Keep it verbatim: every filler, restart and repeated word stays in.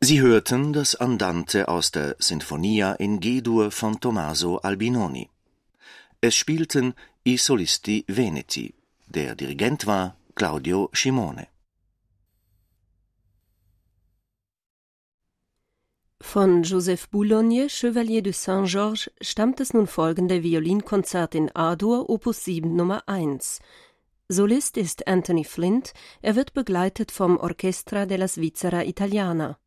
Sie hörten das Andante aus der Sinfonia in G-Dur von Tommaso Albinoni. Es spielten i Solisti Veneti. Der Dirigent war Claudio Scimone. Von Joseph Boulogne, Chevalier de Saint-Georges, stammt es nun folgende Violinkonzert in A-Dur, Opus sieben Nummer eins. Solist ist Anthony Flint, er wird begleitet vom Orchestra della Svizzera Italiana.